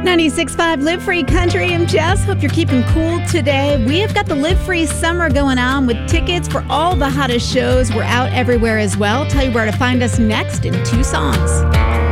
96.5 Live Free Country. I'm Jess. Hope you're keeping cool today. We have got the Live Free Summer going on with tickets for all the hottest shows. We're out everywhere as well. Tell you where to find us next in 2 songs.